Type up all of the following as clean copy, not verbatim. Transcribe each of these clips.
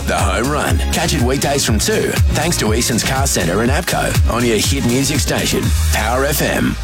The Home Run. Catch it weekdays from 2, thanks to Easton's Car Centre and APCO on your hit music station, Power FM.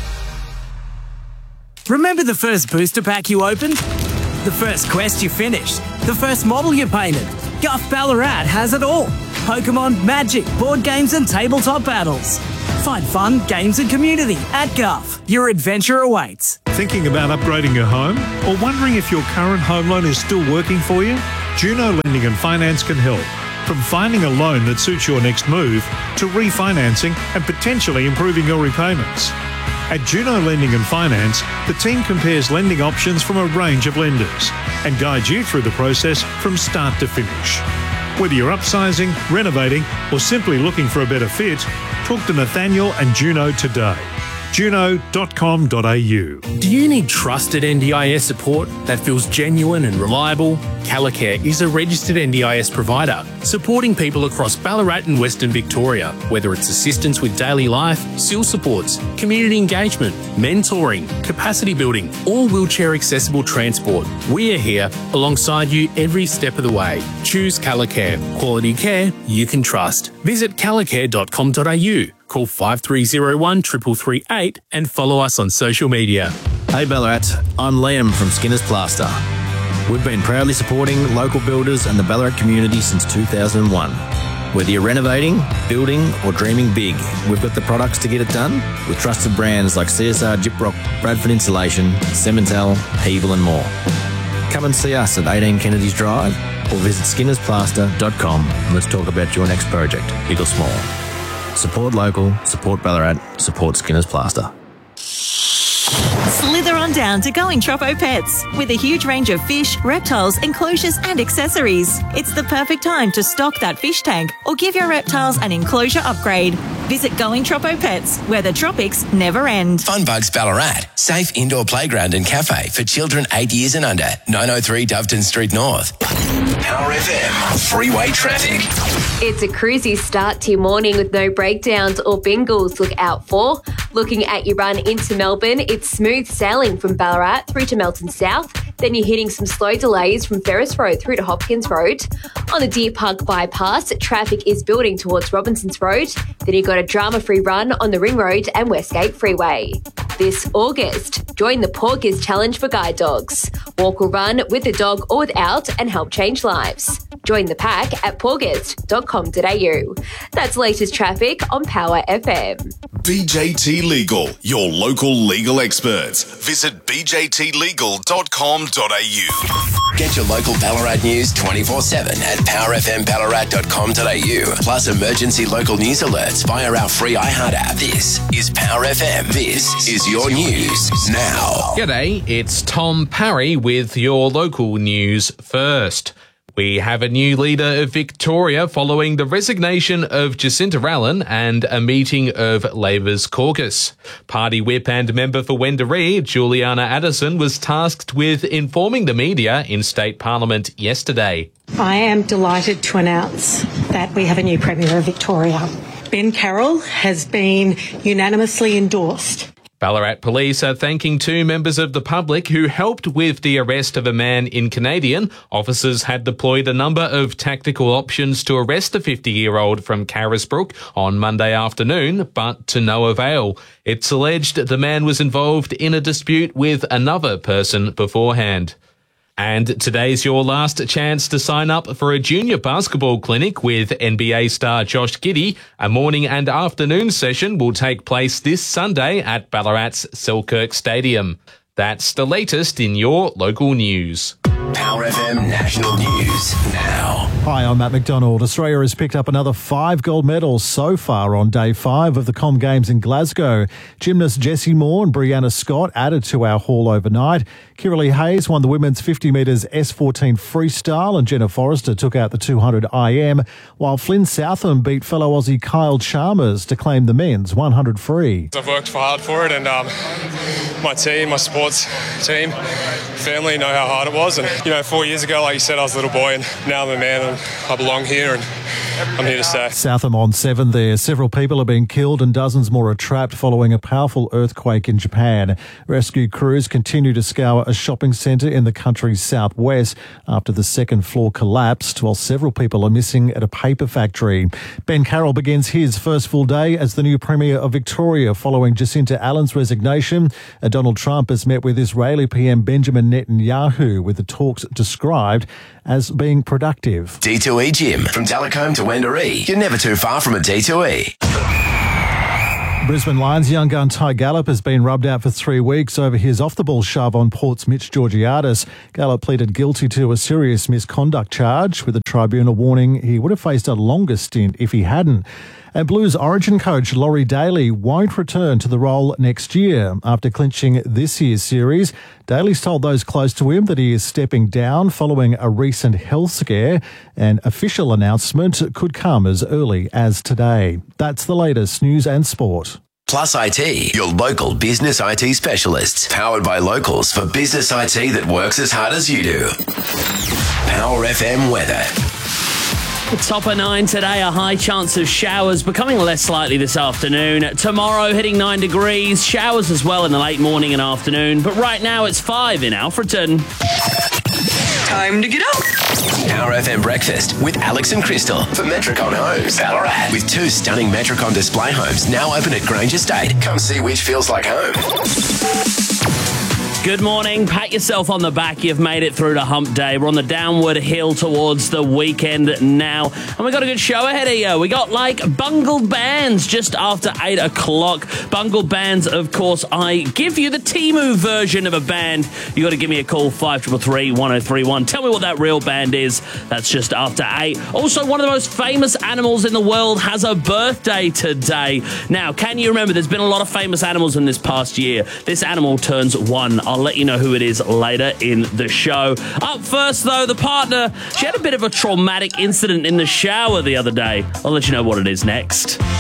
Remember the first booster pack you opened? The first quest you finished? The first model you painted? Guff Ballarat has it all. Pokemon, Magic, board games and tabletop battles. Find fun, games and community at Guff. Your adventure awaits. Thinking about upgrading your home? Or wondering if your current home loan is still working for you? Juno Lending and Finance can help. From finding a loan that suits your next move to refinancing and potentially improving your repayments. At Juno Lending and Finance, the team compares lending options from a range of lenders and guides you through the process from start to finish. Whether you're upsizing, renovating or simply looking for a better fit, talk to Nathaniel and Juno today. Juno.com.au. Do you need trusted NDIS support that feels genuine and reliable? Calicare is a registered NDIS provider supporting people across Ballarat and Western Victoria, whether it's assistance with daily life, SIL supports, community engagement, mentoring, capacity building, or wheelchair accessible transport. We are here alongside you every step of the way. Choose Calicare. Quality care you can trust. Visit calicare.com.au. Call 5301 3338 and follow us on social media. Hey Ballarat, I'm Liam from Skinner's Plaster. We've been proudly supporting local builders and the Ballarat community since 2001. Whether you're renovating, building or dreaming big, we've got the products to get it done with trusted brands like CSR Gyprock, Bradford Insulation, Cemental, Hebel and more. Come and see us at 18 Kennedy's Drive or visit skinnersplaster.com and let's talk about your next project, big or small. Support local, support Ballarat, support Skinner's Plaster. Slither on down to Going Troppo Pets. With a huge range of fish, reptiles, enclosures and accessories. It's the perfect time to stock that fish tank or give your reptiles an enclosure upgrade. Visit Going Troppo Pets, where the tropics never end. Funbugs Ballarat. Safe indoor playground and cafe for children 8 years and under. 903 Doveton Street North. Power FM. Freeway traffic. It's a cruisy start to your morning with no breakdowns or bingles to look out for. Looking at your run into Melbourne, it's smooth sailing from Ballarat through to Melton South. Then you're hitting some slow delays from Ferris Road through to Hopkins Road. On the Deer Park bypass, traffic is building towards Robinsons Road. Then you've got a drama-free run on the Ring Road and Westgate Freeway. This August, join the Porkers Challenge for Guide Dogs. Walk or run with the dog or without and help change lives. Join the pack at porkers.com.au. That's latest traffic on Power FM. BJT Legal, your local legal experts. Visit bjtlegal.com.au. Get your local Ballarat news 24/7 at powerfmballarat.com.au. Plus emergency local news alerts via our free iHeart app. This is Power FM. This is your news now. G'day, it's Tom Parry with your local news first. We have a new leader of Victoria following the resignation of Jacinta Allen and a meeting of Labor's caucus. Party whip and member for Wendouree, Juliana Addison, was tasked with informing the media in State Parliament yesterday. I am delighted to announce that we have a new Premier of Victoria. Ben Carroll has been unanimously endorsed. Ballarat Police are thanking two members of the public who helped with the arrest of a man in Canadian. Officers had deployed a number of tactical options to arrest the 50-year-old from Carisbrook on Monday afternoon, but to no avail. It's alleged the man was involved in a dispute with another person beforehand. And today's your last chance to sign up for a junior basketball clinic with NBA star Josh Giddey. A morning and afternoon session will take place this Sunday at Ballarat's Selkirk Stadium. That's the latest in your local news. Power FM National News now. Hi, I'm Matt McDonald. Australia has picked up another 5 gold medals so far on day 5 of the Com Games in Glasgow. Gymnast Jessie Moore and Brianna Scott added to our haul overnight. Kiralee Hayes won the women's 50 metres S14 freestyle and Jenna Forrester took out the 200 IM, while Flynn Southam beat fellow Aussie Kyle Chalmers to claim the men's 100 free. I've worked hard for it and my team, my sports team, family know how hard it was. And, 4 years ago, like you said, I was a little boy and now I'm a man and I belong here and I'm here to stay. Southam on 7 there. Several people have been killed and dozens more are trapped following a powerful earthquake in Japan. Rescue crews continue to scour a shopping centre in the country's southwest after the second floor collapsed, while several people are missing at a paper factory. Ben Carroll begins his first full day as the new Premier of Victoria following Jacinta Allen's resignation. Donald Trump has met with Israeli PM Benjamin Netanyahu, with the talks described as being productive. D2E Gym. From Talcombe to Wendouree, you're never too far from a D2E. Brisbane Lions young gun Ty Gallup has been rubbed out for 3 weeks over his off-the-ball shove on Port's Mitch Georgiadis. Gallup pleaded guilty to a serious misconduct charge, with the tribunal warning he would have faced a longer stint if he hadn't. And Blues Origin coach Laurie Daly won't return to the role next year. After clinching this year's series, Daly's told those close to him that he is stepping down following a recent health scare. An official announcement could come as early as today. That's the latest news and sport. Plus IT, your local business IT specialists. Powered by locals for business IT that works as hard as you do. Power FM weather. Top of 9 today, a high chance of showers, becoming less likely this afternoon. Tomorrow, hitting 9 degrees, showers as well in the late morning and afternoon. But right now, it's 5 in Alfreton. Time to get up. Power FM breakfast with Alex and Crystal for Metricon Homes, Ballarat. With 2 stunning Metricon display homes now open at Grange Estate. Come see which feels like home. Good morning. Pat yourself on the back. You've made it through to hump day. We're on the downward hill towards the weekend now. And we've got a good show ahead of you. We got Bungled Bands just after 8 o'clock. Bungled Bands, of course, I give you the Temu version of a band. You got to give me a call, 5333-1031. Tell me what that real band is. That's just after 8. Also, one of the most famous animals in the world has a birthday today. Now, can you remember, there's been a lot of famous animals in this past year. This animal turns 1. I'll let you know who it is later in the show. Up first, though, the partner, she had a bit of a traumatic incident in the shower the other day. I'll let you know what it is next.